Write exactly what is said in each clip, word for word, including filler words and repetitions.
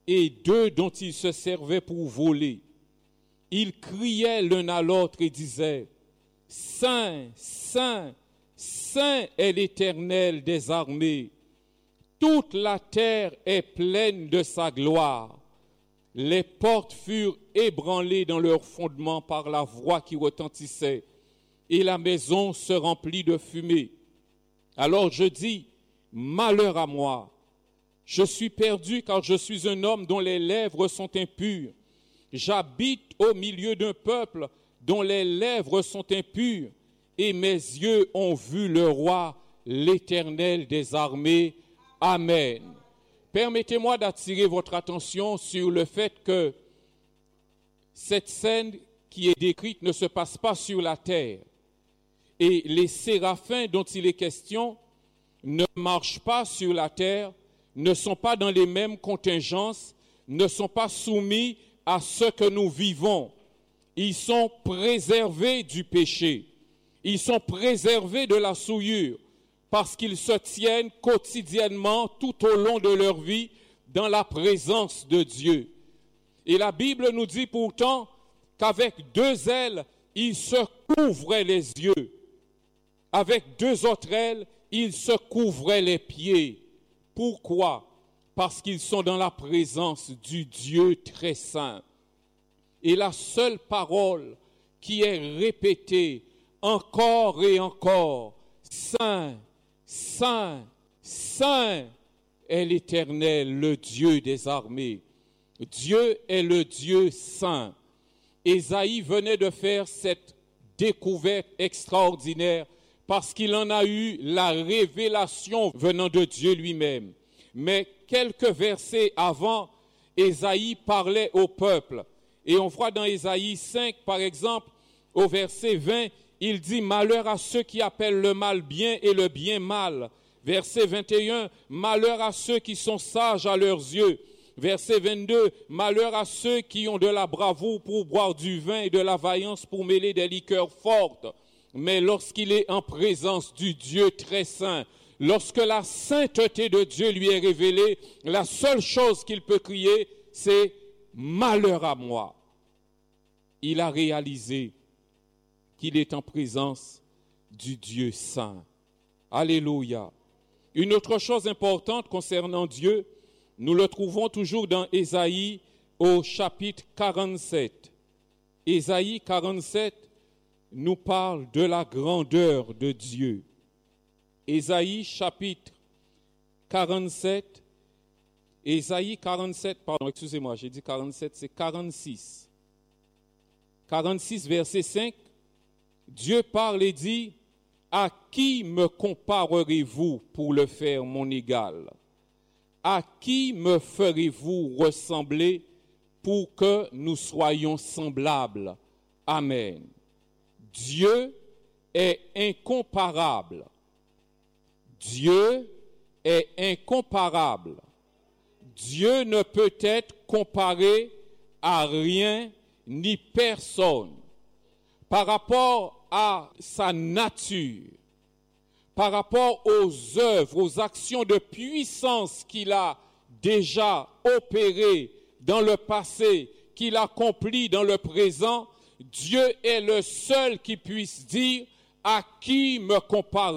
et deux dont ils se servaient pour voler. Ils criaient l'un à l'autre et disaient, « Saint, Saint, Saint est l'Éternel des armées. Toute la terre est pleine de sa gloire. » Les portes furent ébranlées dans leur fondement par la voix qui retentissait, et la maison se remplit de fumée. Alors je dis, malheur à moi, je suis perdu car je suis un homme dont les lèvres sont impures. J'habite au milieu d'un peuple dont les lèvres sont impures, et mes yeux ont vu le roi, l'Éternel des armées. Amen. Permettez-moi d'attirer votre attention sur le fait que cette scène qui est décrite ne se passe pas sur la terre. Et les séraphins dont il est question ne marchent pas sur la terre, ne sont pas dans les mêmes contingences, ne sont pas soumis à ce que nous vivons. Ils sont préservés du péché. Ils sont préservés de la souillure parce qu'ils se tiennent quotidiennement tout au long de leur vie dans la présence de Dieu. Et la Bible nous dit pourtant qu'avec deux ailes, ils se couvraient les yeux. Avec deux autres ailes, ils se couvraient les pieds. Pourquoi? Parce qu'ils sont dans la présence du Dieu très saint. Et la seule parole qui est répétée encore et encore, Saint, Saint, Saint est l'Éternel, le Dieu des armées. Dieu est le Dieu saint. Ésaïe venait de faire cette découverte extraordinaire parce qu'il en a eu la révélation venant de Dieu lui-même. Mais quelques versets avant, Ésaïe parlait au peuple. Et on voit dans Ésaïe cinq, par exemple, au verset vingt, il dit « Malheur à ceux qui appellent le mal bien et le bien mal ». Verset vingt et un, « Malheur à ceux qui sont sages à leurs yeux ». Verset vingt-deux, « Malheur à ceux qui ont de la bravoure pour boire du vin et de la vaillance pour mêler des liqueurs fortes. » Mais lorsqu'il est en présence du Dieu très saint, lorsque la sainteté de Dieu lui est révélée, la seule chose qu'il peut crier, c'est « Malheur à moi ». Il a réalisé qu'il est en présence du Dieu saint. Alléluia. Une autre chose importante concernant Dieu, nous le trouvons toujours dans Ésaïe au chapitre quarante-sept. Ésaïe quarante-sept nous parle de la grandeur de Dieu. Ésaïe chapitre quarante-sept, Ésaïe quarante-sept, pardon, excusez-moi, j'ai dit quarante-sept, c'est quarante-six. quarante-six, verset cinq, Dieu parle et dit, « À qui me comparerez-vous pour le faire mon égal? À qui me ferez-vous ressembler pour que nous soyons semblables? » Amen. Dieu est incomparable. Dieu est incomparable. Dieu ne peut être comparé à rien ni personne. Par rapport à sa nature, par rapport aux œuvres, aux actions de puissance qu'il a déjà opérées dans le passé, qu'il accomplit dans le présent, Dieu est le seul qui puisse dire « À qui me comparerez-vous »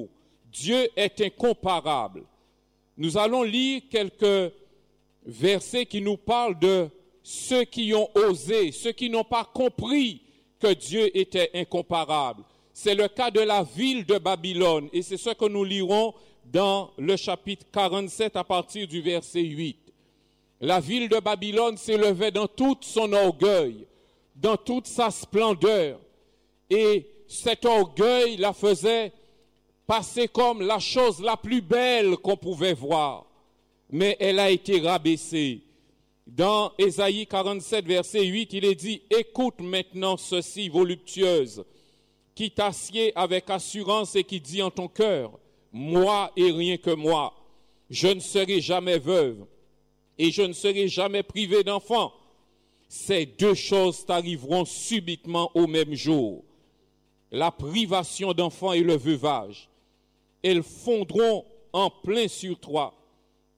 Dieu est incomparable. Nous allons lire quelques versets qui nous parlent de ceux qui ont osé, ceux qui n'ont pas compris que Dieu était incomparable. C'est le cas de la ville de Babylone et c'est ce que nous lirons dans le chapitre quarante-sept à partir du verset huit. La ville de Babylone s'élevait dans tout son orgueil, dans toute sa splendeur, et cet orgueil la faisait passer comme la chose la plus belle qu'on pouvait voir, mais elle a été rabaissée. Dans Ésaïe quarante-sept, verset huit, il est dit « Écoute maintenant ceci, voluptueuse, qui t'assied avec assurance et qui dit en ton cœur, moi et rien que moi, je ne serai jamais veuve et je ne serai jamais privée d'enfant. Ces deux choses t'arriveront subitement au même jour, la privation d'enfants et le veuvage. Elles fondront en plein sur toi.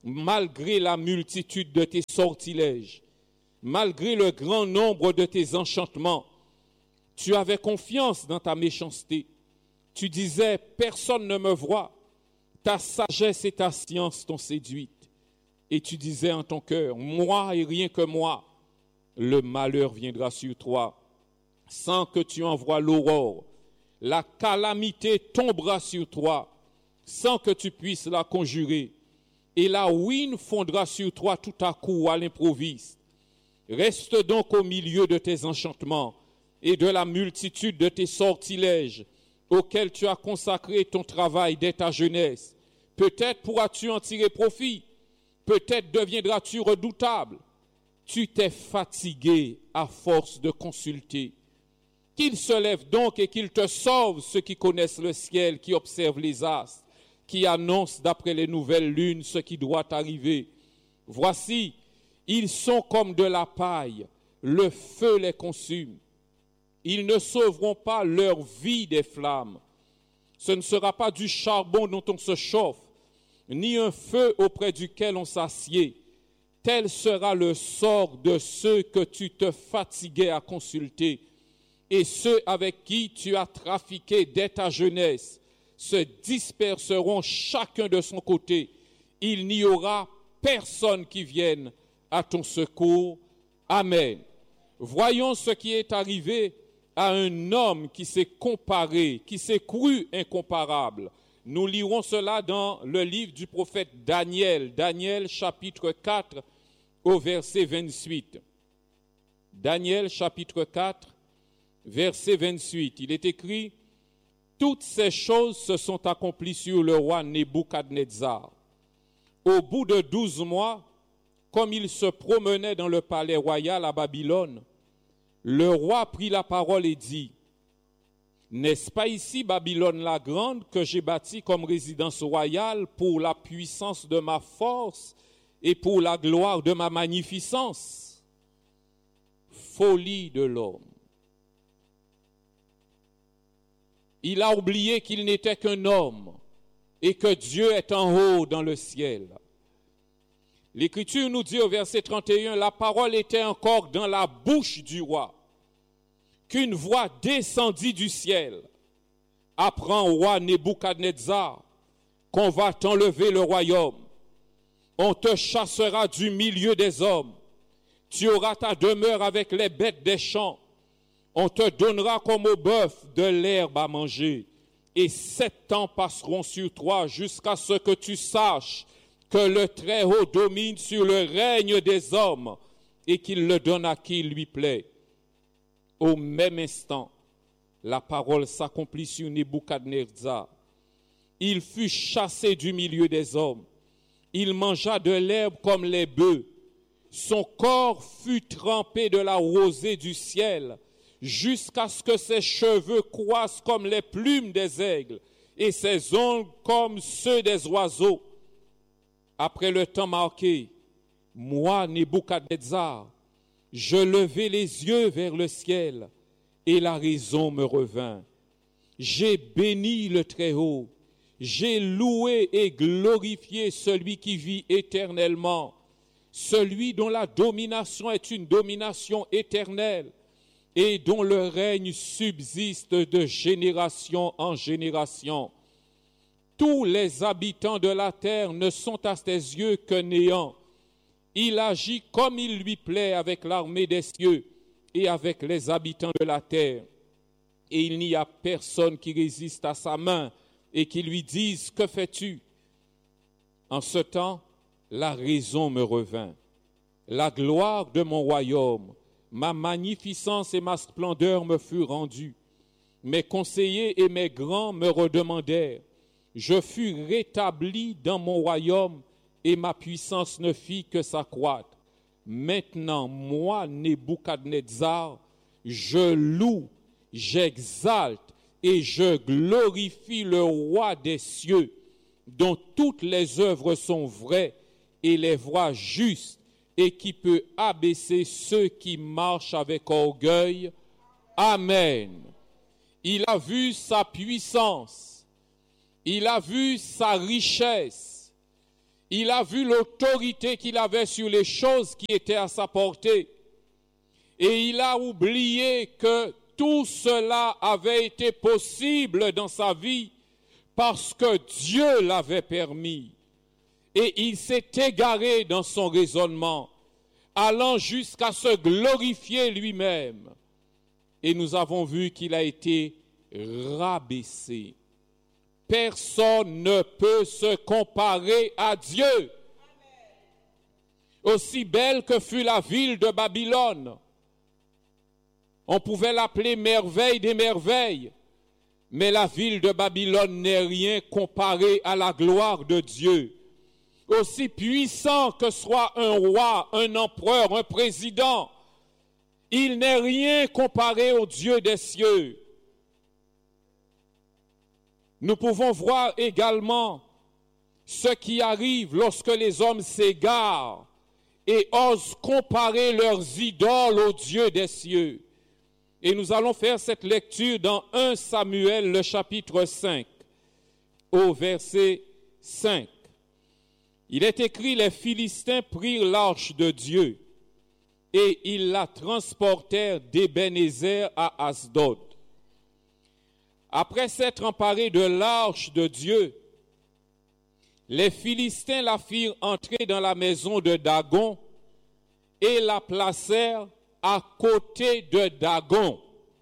malgré la multitude de tes sortilèges, malgré le grand nombre de tes enchantements. Tu avais confiance dans ta méchanceté. Tu disais, personne ne me voit. Ta sagesse et ta science t'ont séduite. Et tu disais en ton cœur, moi et rien que moi, le malheur viendra sur toi. Sans que tu envoies l'aurore, la calamité tombera sur toi, sans que tu puisses la conjurer. Et la ruine fondra sur toi tout à coup à l'improviste. Reste donc au milieu de tes enchantements et de la multitude de tes sortilèges auxquels tu as consacré ton travail dès ta jeunesse. Peut-être pourras-tu en tirer profit, peut-être deviendras-tu redoutable. Tu t'es fatigué à force de consulter. Qu'il se lève donc et qu'il te sauve ceux qui connaissent le ciel, qui observent les astres, qui annoncent d'après les nouvelles lunes ce qui doit arriver. Voici, ils sont comme de la paille, le feu les consume. Ils ne sauveront pas leur vie des flammes. Ce ne sera pas du charbon dont on se chauffe, ni un feu auprès duquel on s'assied. Tel sera le sort de ceux que tu te fatiguais à consulter, et ceux avec qui tu as trafiqué dès ta jeunesse se disperseront chacun de son côté. Il n'y aura personne qui vienne à ton secours. Amen. Voyons ce qui est arrivé à un homme qui s'est comparé, qui s'est cru incomparable. Nous lirons cela dans le livre du prophète Daniel, Daniel chapitre quatre au verset vingt-huit. Daniel chapitre quatre, verset vingt-huit. Il est écrit, « Toutes ces choses se sont accomplies sur le roi Nebuchadnezzar. Au bout de douze mois, comme il se promenait dans le palais royal à Babylone, le roi prit la parole et dit, « N'est-ce pas ici Babylone la grande que j'ai bâtie comme résidence royale pour la puissance de ma force et pour la gloire de ma magnificence? » Folie de l'homme. Il a oublié qu'il n'était qu'un homme et que Dieu est en haut dans le ciel. L'Écriture nous dit au verset trente et un, « La parole était encore dans la bouche du roi, qu'une voix descendit du ciel. Apprends au roi Nebuchadnezzar qu'on va t'enlever le royaume. On te chassera du milieu des hommes. Tu auras ta demeure avec les bêtes des champs. On te donnera comme au bœuf de l'herbe à manger. Et sept ans passeront sur toi jusqu'à ce que tu saches que le Très-Haut domine sur le règne des hommes et qu'il le donne à qui il lui plaît. » Au même instant, la parole s'accomplit sur Nebuchadnezzar. Il fut chassé du milieu des hommes. Il mangea de l'herbe comme les bœufs. Son corps fut trempé de la rosée du ciel, jusqu'à ce que ses cheveux croissent comme les plumes des aigles et ses ongles comme ceux des oiseaux. Après le temps marqué, moi, Nebuchadnezzar, je levai les yeux vers le ciel et la raison me revint. J'ai béni le Très-Haut, j'ai loué et glorifié celui qui vit éternellement, celui dont la domination est une domination éternelle et dont le règne subsiste de génération en génération. Tous les habitants de la terre ne sont à tes yeux que néant. Il agit comme il lui plaît avec l'armée des cieux et avec les habitants de la terre. Et il n'y a personne qui résiste à sa main et qui lui dise « Que fais-tu » En ce temps, la raison me revint. La gloire de mon royaume, ma magnificence et ma splendeur me furent rendues. Mes conseillers et mes grands me redemandèrent. Je fus rétabli dans mon royaume et ma puissance ne fit que s'accroître. Maintenant, moi, Nebuchadnezzar, je loue, j'exalte et je glorifie le roi des cieux, dont toutes les œuvres sont vraies et les voies justes, et qui peut abaisser ceux qui marchent avec orgueil. Amen. Il a vu sa puissance, il a vu sa richesse, Il a vu l'autorité qu'il avait sur les choses qui étaient à sa portée. Et il a oublié que tout cela avait été possible dans sa vie parce que Dieu l'avait permis. Et il s'est égaré dans son raisonnement, allant jusqu'à se glorifier lui-même. Et nous avons vu qu'il a été rabaissé. Personne ne peut se comparer à Dieu. Amen. Aussi belle que fut la ville de Babylone, on pouvait l'appeler merveille des merveilles, mais la ville de Babylone n'est rien comparé à la gloire de Dieu. Aussi puissant que soit un roi, un empereur, un président, il n'est rien comparé au Dieu des cieux. Nous pouvons voir également ce qui arrive lorsque les hommes s'égarent et osent comparer leurs idoles au Dieu des cieux. Et nous allons faire cette lecture dans premier Samuel, le chapitre cinq, au verset cinq. Il est écrit, les Philistins prirent l'arche de Dieu et ils la transportèrent d'Ébenézer à Asdod. Après s'être emparés de l'arche de Dieu, les Philistins la firent entrer dans la maison de Dagon et la placèrent à côté de Dagon.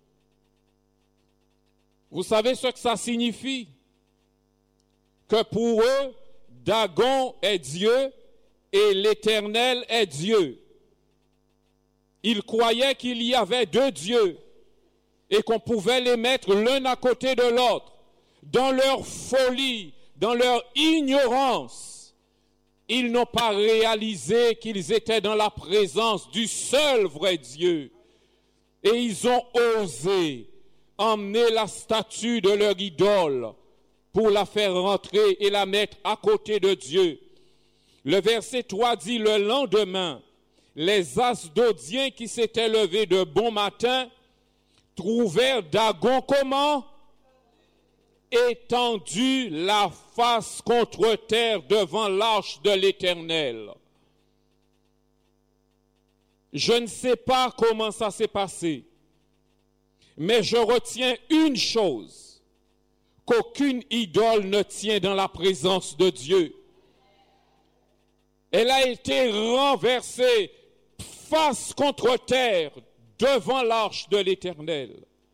Vous savez ce que ça signifie? Que pour eux, Dagon est Dieu et l'Éternel est Dieu. Ils croyaient qu'il y avait deux dieux et qu'on pouvait les mettre l'un à côté de l'autre. Dans leur folie, dans leur ignorance, ils n'ont pas réalisé qu'ils étaient dans la présence du seul vrai Dieu. Et ils ont osé emmener la statue de leur idole pour la faire rentrer et la mettre à côté de Dieu. Le verset trois dit, le lendemain, les Asdodiens qui s'étaient levés de bon matin trouvèrent Dagon comment? Étendu la face contre terre devant l'arche de l'Éternel. Je ne sais pas comment ça s'est passé, mais je retiens une chose, qu'aucune idole ne tient dans la présence de Dieu. Elle a été renversée face contre terre devant l'arche de l'Éternel.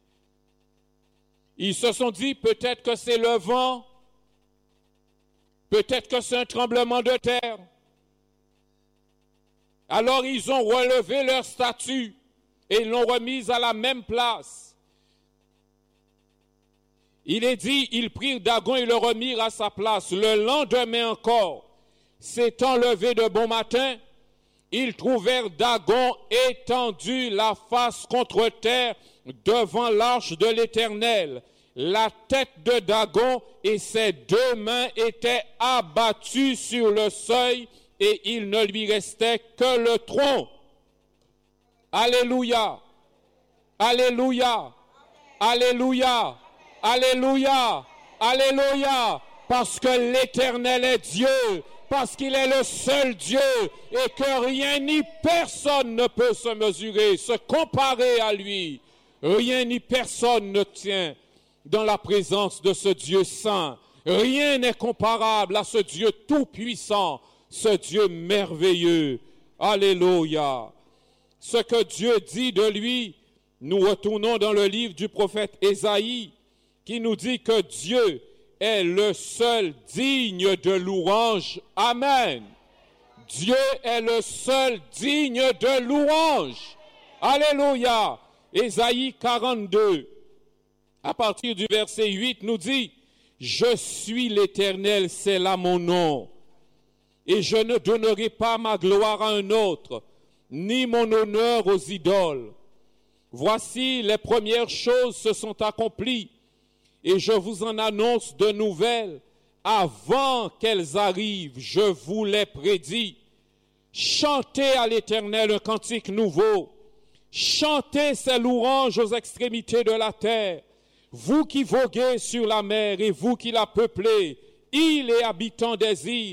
Ils se sont dit, peut-être que c'est le vent, peut-être que c'est un tremblement de terre. Alors ils ont relevé leur statue et l'ont remise à la même place. Il est dit, ils prirent Dagon et le remirent à sa place. Le lendemain encore, s'étant levé de bon matin, ils trouvèrent Dagon étendu la face contre terre devant l'arche de l'Éternel. La tête de Dagon et ses deux mains étaient abattues sur le seuil et il ne lui restait que le tronc. Alléluia, alléluia, alléluia, alléluia, alléluia, parce que l'Éternel est Dieu, parce qu'il est le seul Dieu et que rien ni personne ne peut se mesurer, se comparer à lui. Rien ni personne ne tient dans la présence de ce Dieu saint. Rien n'est comparable à ce Dieu tout-puissant, ce Dieu merveilleux. Alléluia. Ce que Dieu dit de lui, nous retournons dans le livre du prophète Ésaïe, qui nous dit que Dieu est le seul digne de louange. Amen. Dieu est le seul digne de louange. Alléluia. Ésaïe quarante-deux, à partir du verset huit, nous dit, « Je suis l'Éternel, c'est là mon nom, et je ne donnerai pas ma gloire à un autre, ni mon honneur aux idoles. Voici, les premières choses se sont accomplies, et je vous en annonce de nouvelles. Avant qu'elles arrivent, je vous les prédis. Chantez à l'Éternel un cantique nouveau. Chantez ses louanges aux extrémités de la terre. Vous qui voguez sur la mer et vous qui la peuplez, îles et habitants des îles,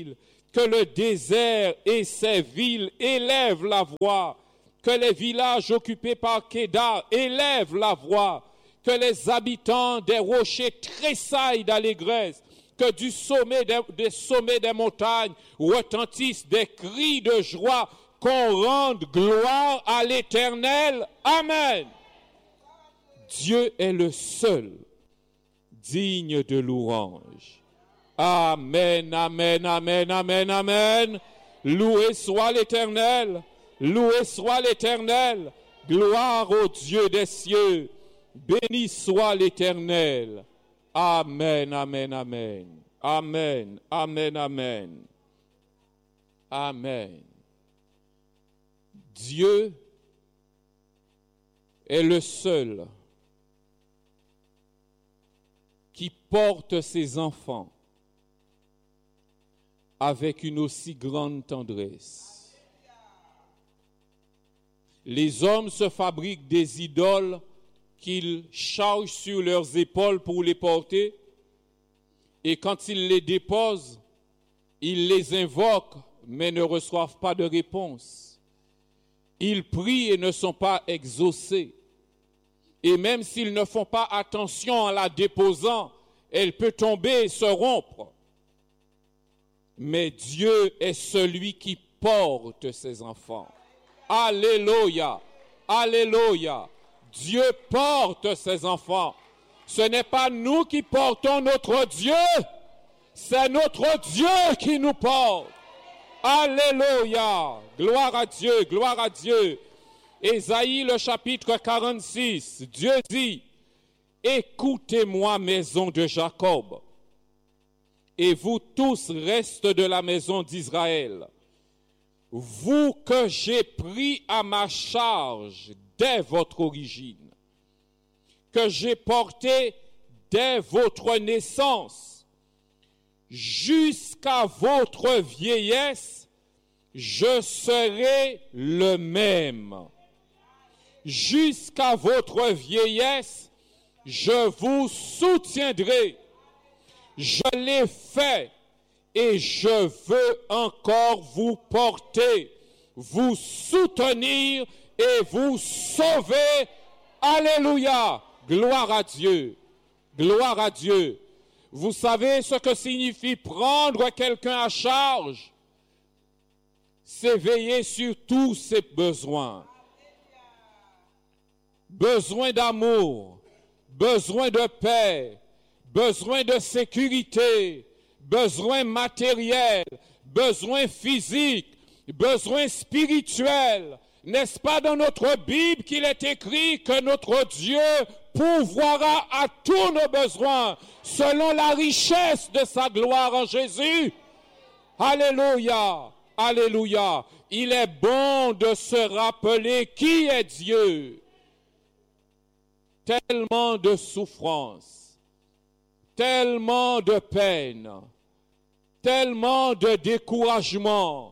Que le désert et ses villes élèvent la voix. Que les villages occupés par Kédar élèvent la voix. Que les habitants des rochers tressaillent d'allégresse. Que du sommet des, des sommets des montagnes retentissent des cris de joie. Qu'on rende gloire à l'Éternel. Amen. Dieu est le seul digne de louange. Amen, amen, amen, amen, amen. Loué soit l'Éternel, loué soit l'Éternel. Gloire au Dieu des cieux. Béni soit l'Éternel. Amen, amen, amen. Amen, amen, amen. Amen. Dieu est le seul qui porte ses enfants avec une aussi grande tendresse. Les hommes se fabriquent des idoles qu'ils chargent sur leurs épaules pour les porter, et quand ils les déposent, ils les invoquent, mais ne reçoivent pas de réponse. Ils prient et ne sont pas exaucés. Et même s'ils ne font pas attention en la déposant, elle peut tomber et se rompre. Mais Dieu est celui qui porte ses enfants. Alléluia, alléluia. Dieu porte ses enfants. Ce n'est pas nous qui portons notre Dieu, c'est notre Dieu qui nous porte. Alléluia, gloire à Dieu, gloire à Dieu. Ésaïe, le chapitre quarante-six, Dieu dit, « Écoutez-moi, maison de Jacob, et vous tous, restes de la maison d'Israël, vous que j'ai pris à ma charge dès votre origine, que j'ai porté dès votre naissance, jusqu'à votre vieillesse, je serai le même. Jusqu'à votre vieillesse, je vous soutiendrai. Je l'ai fait et je veux encore vous porter, vous soutenir et vous sauver. Alléluia! Gloire à Dieu! Gloire à Dieu! Vous savez ce que signifie prendre quelqu'un à charge? C'est veiller sur tous ses besoins. Besoin d'amour, besoin de paix, besoin de sécurité, besoin matériel, besoin physique, besoin spirituel. N'est-ce pas dans notre Bible qu'il est écrit que notre Dieu pourvoira à tous nos besoins selon la richesse de sa gloire en Jésus? Alléluia, alléluia. Il est bon de se rappeler qui est Dieu. Tellement de souffrance, tellement de peine, tellement de découragement,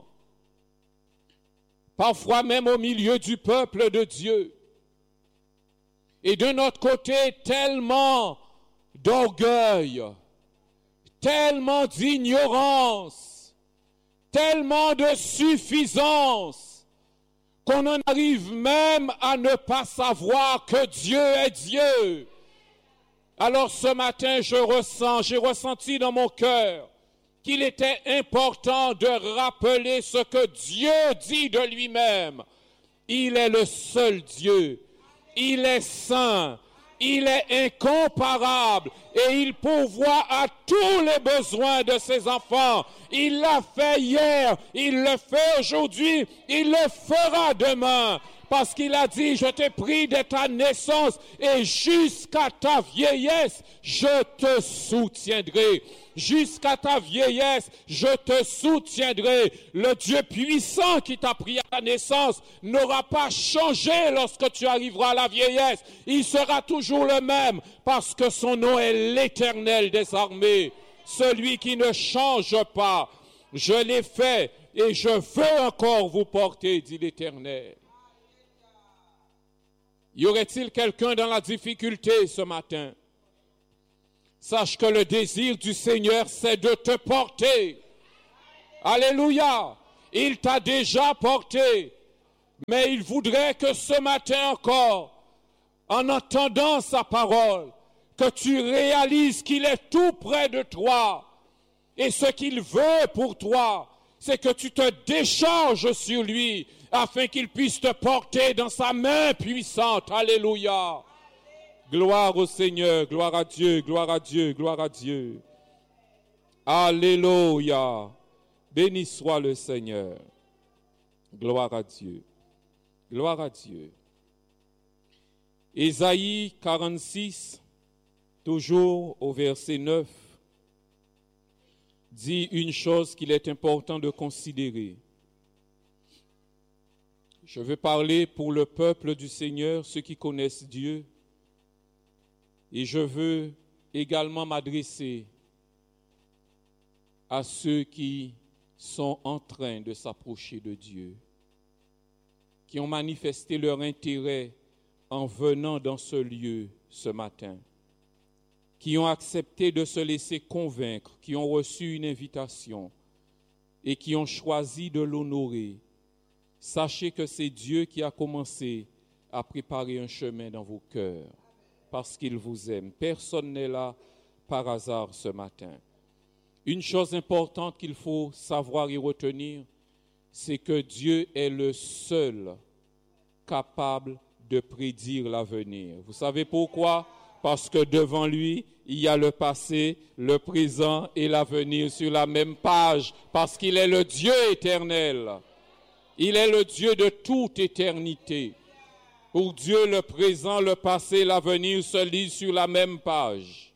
parfois même au milieu du peuple de Dieu. Et de notre côté, tellement d'orgueil, tellement d'ignorance, tellement de suffisance, qu'on en arrive même à ne pas savoir que Dieu est Dieu. Alors ce matin, je ressens, j'ai ressenti dans mon cœur qu'il était important de rappeler ce que Dieu dit de lui-même. Il est le seul Dieu. Il est saint. Il est incomparable et il pourvoit à tous les besoins de ses enfants. Il l'a fait hier, il le fait aujourd'hui, il le fera demain. Parce qu'il a dit, je t'ai pris de ta naissance et jusqu'à ta vieillesse, je te soutiendrai. Jusqu'à ta vieillesse, je te soutiendrai. Le Dieu puissant qui t'a pris à ta naissance n'aura pas changé lorsque tu arriveras à la vieillesse. Il sera toujours le même parce que son nom est l'Éternel des armées. Celui qui ne change pas. Je l'ai fait et je veux encore vous porter, dit l'Éternel. Y aurait-il quelqu'un dans la difficulté ce matin? Sache que le désir du Seigneur, c'est de te porter. Alléluia. Il t'a déjà porté. Mais il voudrait que ce matin encore, en entendant sa parole, que tu réalises qu'il est tout près de toi. Et ce qu'il veut pour toi, c'est que tu te décharges sur lui afin qu'il puisse te porter dans sa main puissante. Alléluia. Gloire au Seigneur, gloire à Dieu, gloire à Dieu, gloire à Dieu. Alléluia. Béni soit le Seigneur. Gloire à Dieu. Gloire à Dieu. Ésaïe quarante-six, toujours au verset neuf, dit une chose qu'il est important de considérer. Je veux parler pour le peuple du Seigneur, ceux qui connaissent Dieu, et je veux également m'adresser à ceux qui sont en train de s'approcher de Dieu, qui ont manifesté leur intérêt en venant dans ce lieu ce matin, qui ont accepté de se laisser convaincre, qui ont reçu une invitation et qui ont choisi de l'honorer. Sachez que c'est Dieu qui a commencé à préparer un chemin dans vos cœurs parce qu'il vous aime. Personne n'est là par hasard ce matin. Une chose importante qu'il faut savoir et retenir, c'est que Dieu est le seul capable de prédire l'avenir. Vous savez pourquoi? Parce que devant lui, il y a le passé, le présent et l'avenir sur la même page, parce qu'il est le Dieu éternel. Il est le Dieu de toute éternité. Pour Dieu, le présent, le passé, l'avenir se lisent sur la même page.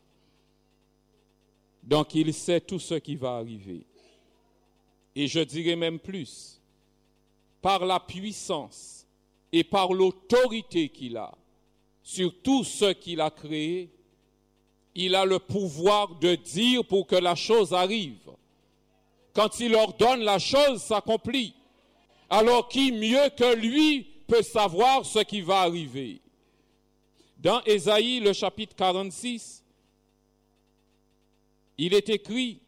Donc, il sait tout ce qui va arriver. Et je dirais même plus, par la puissance et par l'autorité qu'il a sur tout ce qu'il a créé, il a le pouvoir de dire pour que la chose arrive. Quand il ordonne, la chose s'accomplit. Alors qui mieux que lui peut savoir ce qui va arriver? Dans Ésaïe, le chapitre quarante-six, il est écrit,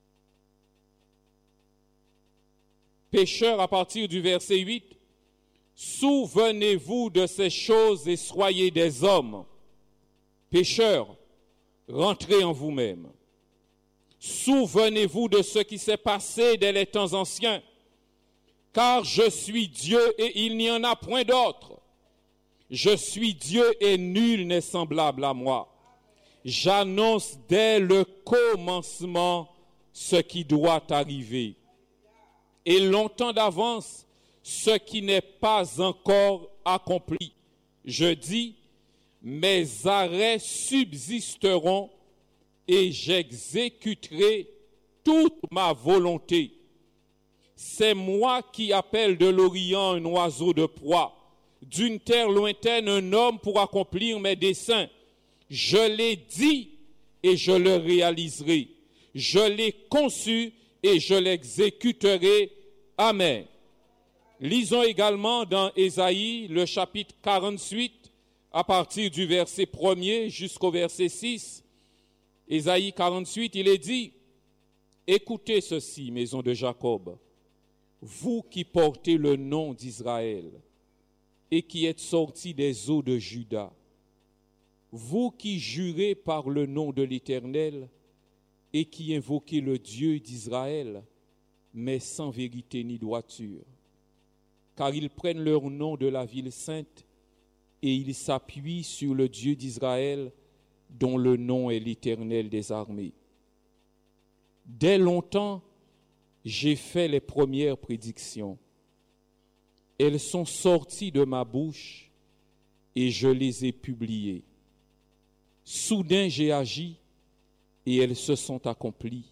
pécheurs, à partir du verset huit, souvenez-vous de ces choses et soyez des hommes. Pécheurs, rentrez en vous-même. Souvenez-vous de ce qui s'est passé dès les temps anciens, car je suis Dieu et il n'y en a point d'autre. Je suis Dieu et nul n'est semblable à moi. J'annonce dès le commencement ce qui doit arriver. Et longtemps d'avance, ce qui n'est pas encore accompli. Je dis, mes arrêts subsisteront et j'exécuterai toute ma volonté. C'est moi qui appelle de l'Orient un oiseau de proie, d'une terre lointaine un homme pour accomplir mes desseins. Je l'ai dit et je le réaliserai. Je l'ai conçu et je l'exécuterai. Amen. Lisons également dans Ésaïe, le chapitre quarante-huit, à partir du verset premier jusqu'au verset six. Ésaïe quarante-huit, il est dit, « Écoutez ceci, maison de Jacob, vous qui portez le nom d'Israël et qui êtes sortis des eaux de Juda, vous qui jurez par le nom de l'Éternel et qui invoquez le Dieu d'Israël, mais sans vérité ni droiture, car ils prennent leur nom de la ville sainte et ils s'appuient sur le Dieu d'Israël dont le nom est l'Éternel des armées. Dès longtemps, j'ai fait les premières prédictions. Elles sont sorties de ma bouche et je les ai publiées. Soudain, j'ai agi et elles se sont accomplies.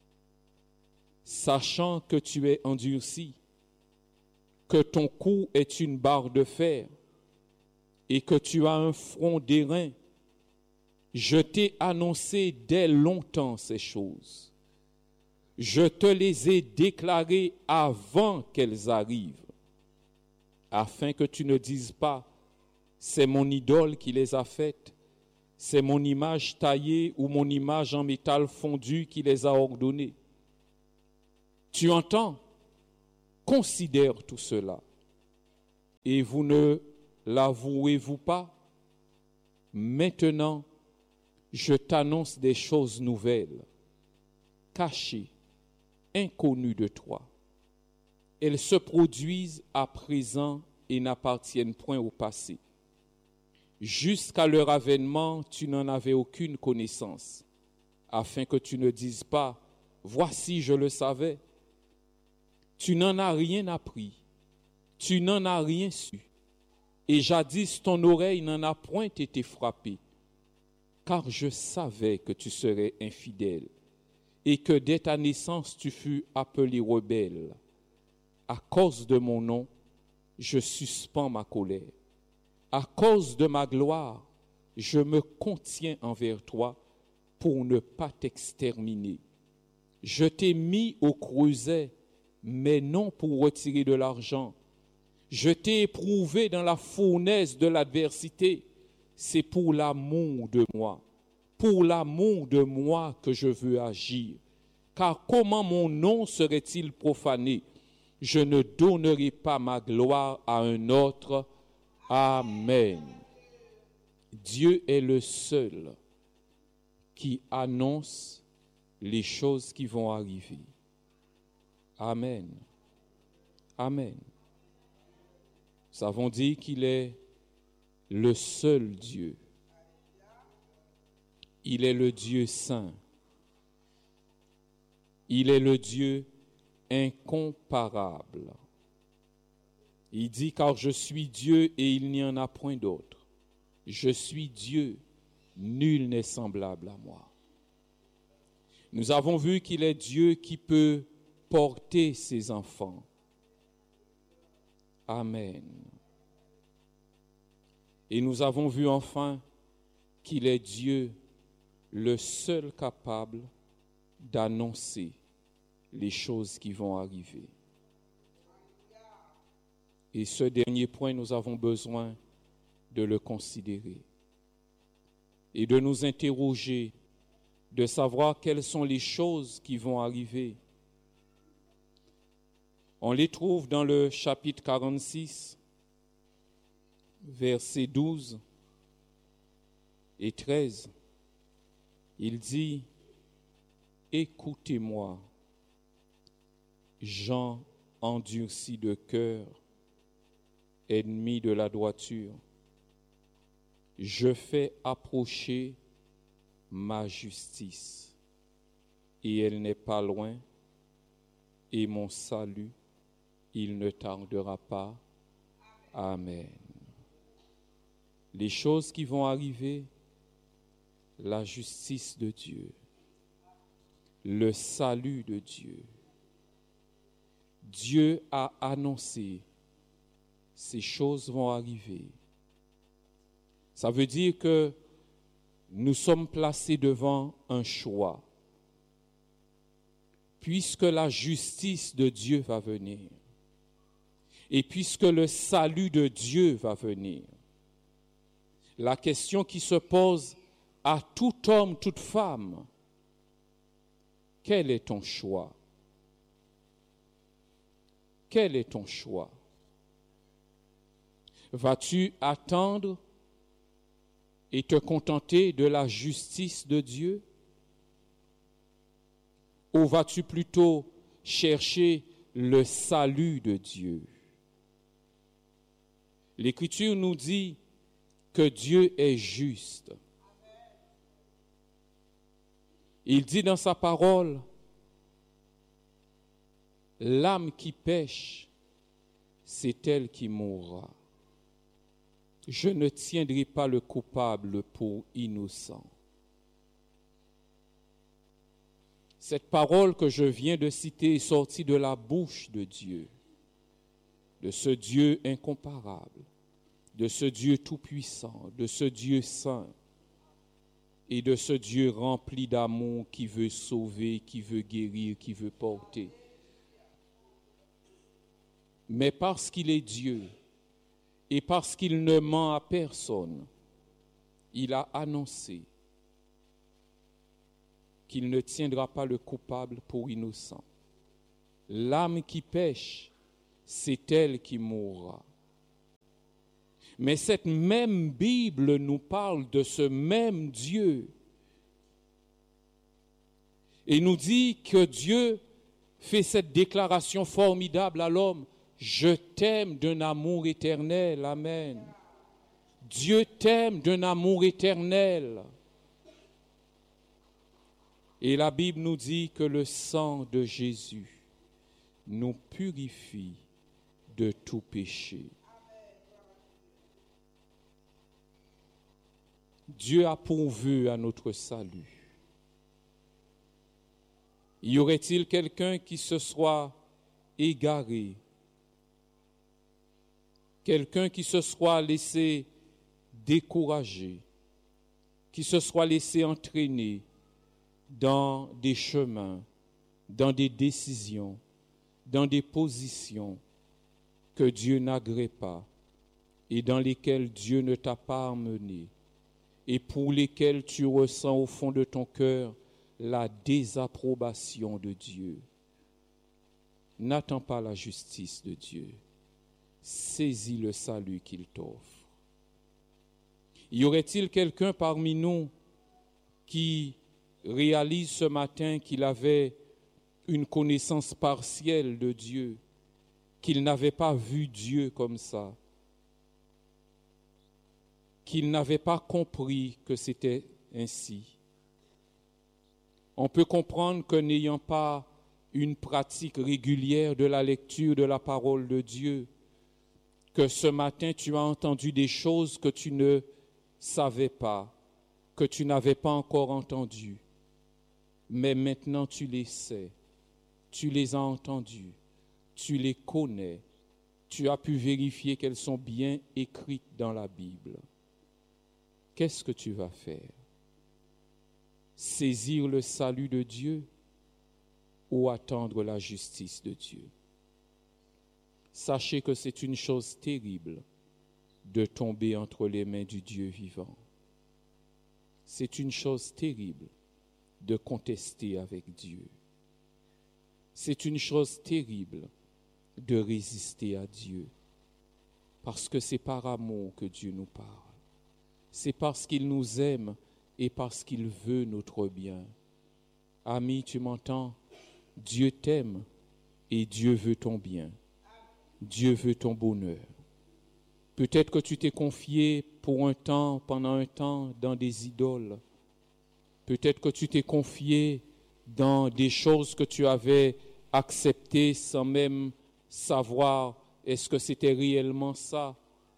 Sachant que tu es endurci, que ton cou est une barre de fer et que tu as un front d'airain, je t'ai annoncé dès longtemps ces choses. Je te les ai déclarées avant qu'elles arrivent, afin que tu ne dises pas, c'est mon idole qui les a faites, c'est mon image taillée ou mon image en métal fondu qui les a ordonnées. Tu entends? Considère tout cela. Et vous ne l'avouez-vous pas? Maintenant, je t'annonce des choses nouvelles, cachées, inconnues de toi. Elles se produisent à présent et n'appartiennent point au passé. Jusqu'à leur avènement, tu n'en avais aucune connaissance, afin que tu ne dises pas, voici, je le savais. Tu n'en as rien appris, tu n'en as rien su, et jadis ton oreille n'en a point été frappée, car je savais que tu serais infidèle, et que dès ta naissance tu fus appelé rebelle. À cause de mon nom, je suspends ma colère. À cause de ma gloire, je me contiens envers toi pour ne pas t'exterminer. Je t'ai mis au creuset, mais non pour retirer de l'argent. Je t'ai éprouvé dans la fournaise de l'adversité. C'est pour l'amour de moi, pour l'amour de moi que je veux agir. Car comment mon nom serait-il profané? Je ne donnerai pas ma gloire à un autre. Amen. Dieu est le seul qui annonce les choses qui vont arriver. Amen. Amen. Nous avons dit qu'il est le seul Dieu. Il est le Dieu saint. Il est le Dieu incomparable. Il dit, car je suis Dieu et il n'y en a point d'autre. Je suis Dieu, nul n'est semblable à moi. Nous avons vu qu'il est Dieu qui peut porter ses enfants. Amen. Et nous avons vu enfin qu'il est Dieu, le seul capable d'annoncer les choses qui vont arriver. Et ce dernier point, nous avons besoin de le considérer et de nous interroger, de savoir quelles sont les choses qui vont arriver. On les trouve dans le chapitre quarante-six, versets douze et treize. Il dit, « Écoutez-moi, gens endurcis de cœur, ennemis de la droiture. Je fais approcher ma justice, et elle n'est pas loin, et mon salut, il ne tardera pas. Amen. » Les choses qui vont arriver, la justice de Dieu, le salut de Dieu. Dieu a annoncé, ces choses vont arriver. Ça veut dire que nous sommes placés devant un choix. Puisque la justice de Dieu va venir, et puisque le salut de Dieu va venir, la question qui se pose à tout homme, toute femme, quel est ton choix? Quel est ton choix? Vas-tu attendre et te contenter de la justice de Dieu? Ou vas-tu plutôt chercher le salut de Dieu? L'Écriture nous dit que Dieu est juste. Il dit dans sa parole, l'âme qui pêche, c'est elle qui mourra. Je ne tiendrai pas le coupable pour innocent. Cette parole que je viens de citer est sortie de la bouche de Dieu, de ce Dieu incomparable, de ce Dieu tout-puissant, de ce Dieu saint et de ce Dieu rempli d'amour qui veut sauver, qui veut guérir, qui veut porter. Mais parce qu'il est Dieu et parce qu'il ne ment à personne, il a annoncé qu'il ne tiendra pas le coupable pour innocent. L'âme qui pêche, c'est elle qui mourra. Mais cette même Bible nous parle de ce même Dieu et nous dit que Dieu fait cette déclaration formidable à l'homme. Je t'aime d'un amour éternel. Amen. Dieu t'aime d'un amour éternel. Et la Bible nous dit que le sang de Jésus nous purifie de tout péché. Dieu a pourvu à notre salut. Y aurait-il quelqu'un qui se soit égaré, quelqu'un qui se soit laissé décourager, qui se soit laissé entraîner dans des chemins, dans des décisions, dans des positions que Dieu n'agrée pas et dans lesquelles Dieu ne t'a pas emmené et pour lesquelles tu ressens au fond de ton cœur la désapprobation de Dieu. N'attends pas la justice de Dieu. Saisis le salut qu'il t'offre. Y aurait-il quelqu'un parmi nous qui réalise ce matin qu'il avait une connaissance partielle de Dieu, qu'il n'avait pas vu Dieu comme ça, qu'il n'avait pas compris que c'était ainsi? On peut comprendre que n'ayant pas une pratique régulière de la lecture de la parole de Dieu, que ce matin tu as entendu des choses que tu ne savais pas, que tu n'avais pas encore entendues, mais maintenant tu les sais, tu les as entendues, tu les connais, tu as pu vérifier qu'elles sont bien écrites dans la Bible. Qu'est-ce que tu vas faire? Saisir le salut de Dieu ou attendre la justice de Dieu? Sachez que c'est une chose terrible de tomber entre les mains du Dieu vivant. C'est une chose terrible de contester avec Dieu. C'est une chose terrible de résister à Dieu, parce que c'est par amour que Dieu nous parle. C'est parce qu'il nous aime et parce qu'il veut notre bien. Ami, tu m'entends? Dieu t'aime et Dieu veut ton bien. Dieu veut ton bonheur. Peut-être que tu t'es confié pour un temps, pendant un temps, dans des idoles. Peut-être que tu t'es confié dans des choses que tu avais acceptées sans même savoir est-ce que c'était réellement ça.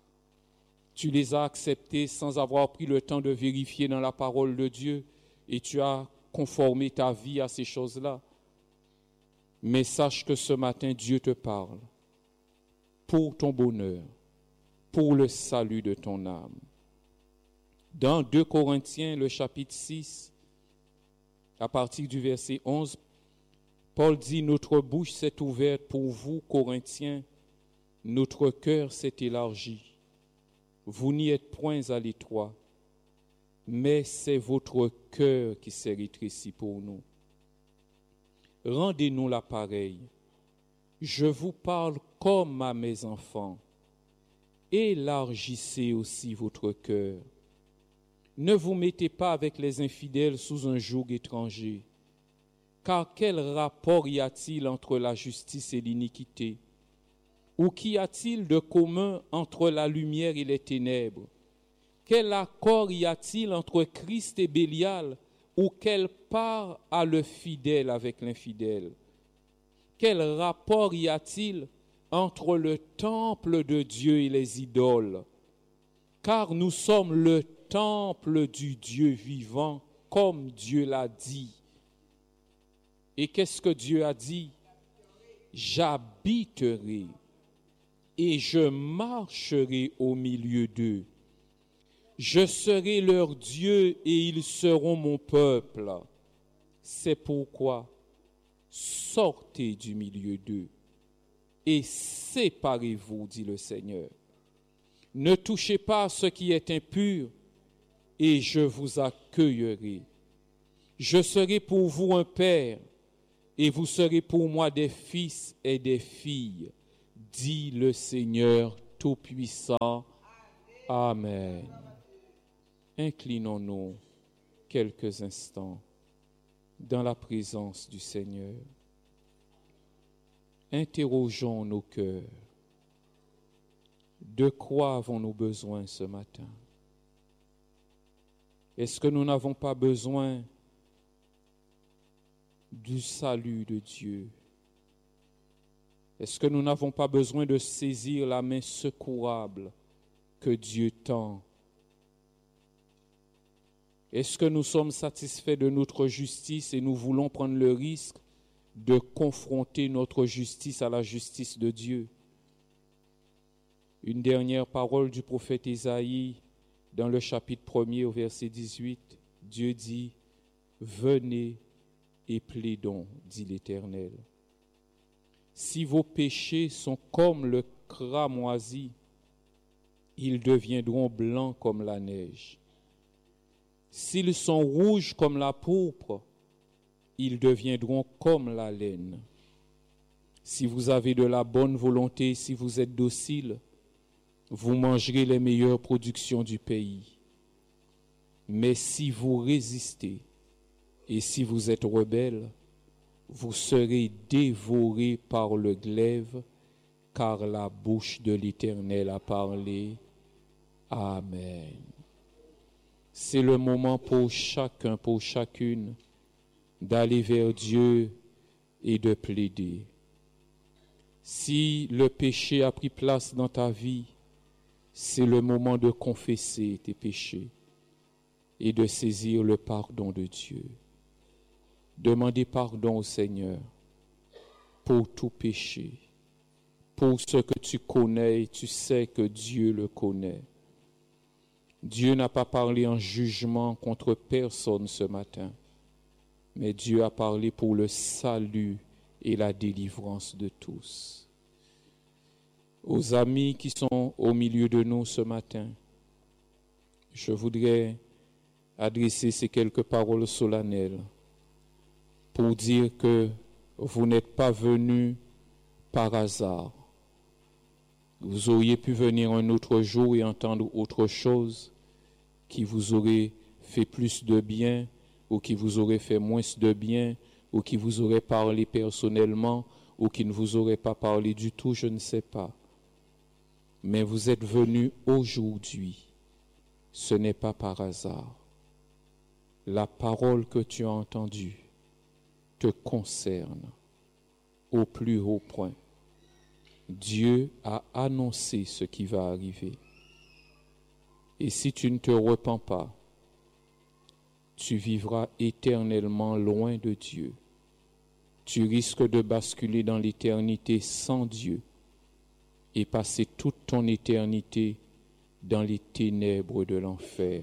Tu les as acceptées sans avoir pris le temps de vérifier dans la parole de Dieu et tu as conformé ta vie à ces choses-là. Mais sache que ce matin, Dieu te parle pour ton bonheur, pour le salut de ton âme. Dans deux Corinthiens, le chapitre six, à partir du verset onze, Paul dit « Notre bouche s'est ouverte pour vous, Corinthiens, notre cœur s'est élargi. Vous n'y êtes point à l'étroit, mais c'est votre cœur qui s'est rétréci pour nous. Rendez-nous l'appareil. Je vous parle comme à mes enfants. Élargissez aussi votre cœur. Ne vous mettez pas avec les infidèles sous un joug étranger. Car quel rapport y a-t-il entre la justice et l'iniquité? Ou qu'y a-t-il de commun entre la lumière et les ténèbres? Quel accord y a-t-il entre Christ et Bélial? Ou quelle part a le fidèle avec l'infidèle? Quel rapport y a-t-il entre le temple de Dieu et les idoles? Car nous sommes le temple du Dieu vivant, comme Dieu l'a dit. Et qu'est-ce que Dieu a dit? J'habiterai et je marcherai au milieu d'eux. Je serai leur Dieu et ils seront mon peuple. C'est pourquoi sortez du milieu d'eux et séparez-vous, dit le Seigneur. Ne touchez pas à ce qui est impur et je vous accueillerai. Je serai pour vous un père et vous serez pour moi des fils et des filles, dit le Seigneur Tout-Puissant. Amen. Inclinons-nous quelques instants dans la présence du Seigneur. Interrogeons nos cœurs. De quoi avons-nous besoin ce matin? Est-ce que nous n'avons pas besoin du salut de Dieu? Est-ce que nous n'avons pas besoin de saisir la main secourable que Dieu tend? Est-ce que nous sommes satisfaits de notre justice et nous voulons prendre le risque de confronter notre justice à la justice de Dieu? Une dernière parole du prophète Isaïe dans le chapitre premier au verset dix-huit. Dieu dit, « Venez et plaidons, dit l'Éternel. Si vos péchés sont comme le cramoisi, ils deviendront blancs comme la neige. S'ils sont rouges comme la pourpre, ils deviendront comme la laine. Si vous avez de la bonne volonté, si vous êtes docile, vous mangerez les meilleures productions du pays. Mais si vous résistez et si vous êtes rebelles, vous serez dévorés par le glaive, car la bouche de l'Éternel a parlé. Amen. » C'est le moment pour chacun, pour chacune, d'aller vers Dieu et de plaider. Si le péché a pris place dans ta vie, c'est le moment de confesser tes péchés et de saisir le pardon de Dieu. Demandez pardon au Seigneur pour tout péché, pour ce que tu connais et tu sais que Dieu le connaît. Dieu n'a pas parlé en jugement contre personne ce matin, mais Dieu a parlé pour le salut et la délivrance de tous. Aux amis qui sont au milieu de nous ce matin, je voudrais adresser ces quelques paroles solennelles pour dire que vous n'êtes pas venus par hasard. Vous auriez pu venir un autre jour et entendre autre chose qui vous aurait fait plus de bien ou qui vous aurait fait moins de bien ou qui vous aurait parlé personnellement ou qui ne vous aurait pas parlé du tout, je ne sais pas. Mais vous êtes venus aujourd'hui. Ce n'est pas par hasard. La parole que tu as entendue te concerne au plus haut point. Dieu a annoncé ce qui va arriver. Et si tu ne te repens pas, tu vivras éternellement loin de Dieu. Tu risques de basculer dans l'éternité sans Dieu et passer toute ton éternité dans les ténèbres de l'enfer.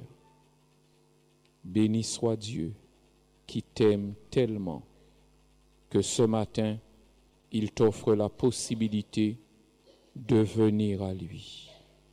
Béni soit Dieu qui t'aime tellement que ce matin, il t'offre la possibilité de venir à lui.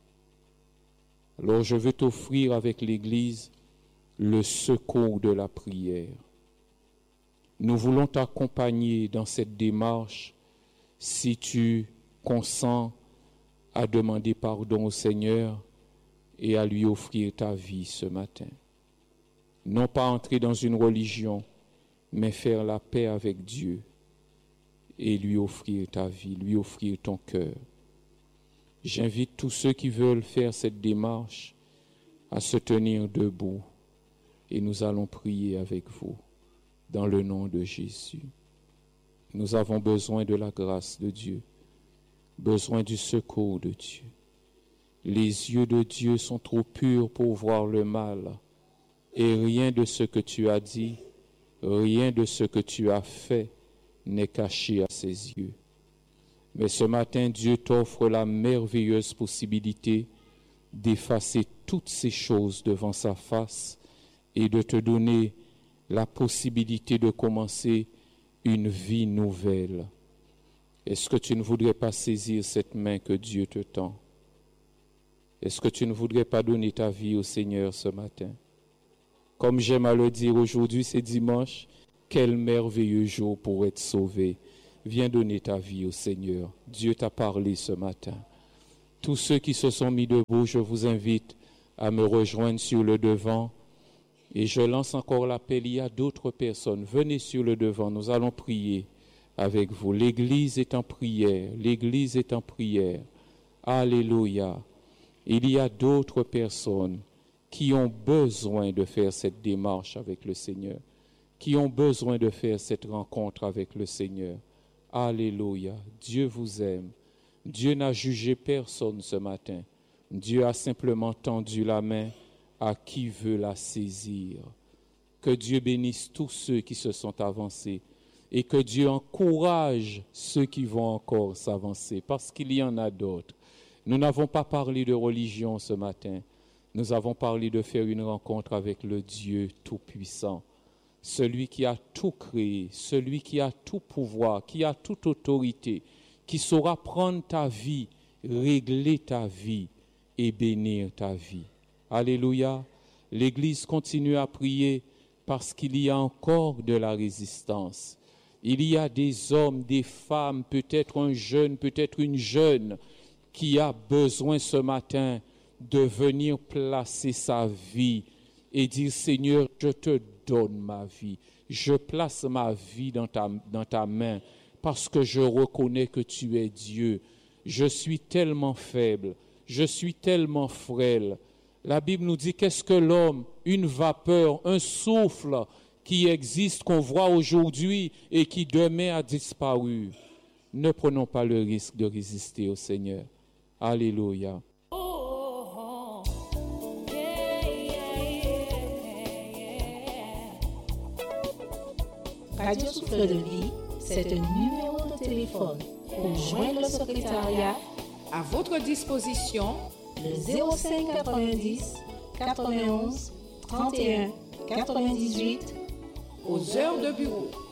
Alors je veux t'offrir avec l'Église le secours de la prière. Nous voulons t'accompagner dans cette démarche si tu consens à demander pardon au Seigneur et à lui offrir ta vie ce matin. Non pas entrer dans une religion, mais faire la paix avec Dieu et lui offrir ta vie, lui offrir ton cœur. J'invite tous ceux qui veulent faire cette démarche à se tenir debout et nous allons prier avec vous dans le nom de Jésus. Nous avons besoin de la grâce de Dieu, besoin du secours de Dieu. Les yeux de Dieu sont trop purs pour voir le mal et rien de ce que tu as dit, rien de ce que tu as fait n'est caché à ses yeux. Mais ce matin, Dieu t'offre la merveilleuse possibilité d'effacer toutes ces choses devant sa face et de te donner la possibilité de commencer une vie nouvelle. Est-ce que tu ne voudrais pas saisir cette main que Dieu te tend? Est-ce que tu ne voudrais pas donner ta vie au Seigneur ce matin? Comme j'aime à le dire, aujourd'hui c'est dimanche Quel merveilleux jour pour être sauvé. Viens donner ta vie au Seigneur. Dieu t'a parlé ce matin. Tous ceux qui se sont mis debout, je vous invite à me rejoindre sur le devant. Et je lance encore l'appel, il y a d'autres personnes. Venez sur le devant, nous allons prier avec vous. L'Église est en prière, l'Église est en prière. Alléluia. Il y a d'autres personnes qui ont besoin de faire cette démarche avec le Seigneur, qui ont besoin de faire cette rencontre avec le Seigneur. Alléluia. Dieu vous aime. Dieu n'a jugé personne ce matin. Dieu a simplement tendu la main à qui veut la saisir. Que Dieu bénisse tous ceux qui se sont avancés et que Dieu encourage ceux qui vont encore s'avancer, parce qu'il y en a d'autres. Nous n'avons pas parlé de religion ce matin. Nous avons parlé de faire une rencontre avec le Dieu Tout-Puissant, celui qui a tout créé, celui qui a tout pouvoir, qui a toute autorité, qui saura prendre ta vie, régler ta vie et bénir ta vie. Alléluia. L'Église continue à prier parce qu'il y a encore de la résistance. Il y a des hommes, des femmes, peut-être un jeune, peut-être une jeune qui a besoin ce matin de venir placer sa vie et dire: Seigneur, je te donne ma vie. Je place ma vie dans ta, dans ta main parce que je reconnais que tu es Dieu. Je suis tellement faible, je suis tellement frêle. La Bible nous dit, qu'est-ce que l'homme? Une vapeur, un souffle qui existe, qu'on voit aujourd'hui et qui demain a disparu. Ne prenons pas le risque de résister au Seigneur. Alléluia. Radio Souffle de Vie, c'est un numéro de téléphone. Pour joindre le secrétariat, à votre disposition, le zéro cinq quatre-vingt-dix quatre-vingt-onze trente et un quatre-vingt-dix-huit aux heures de bureau.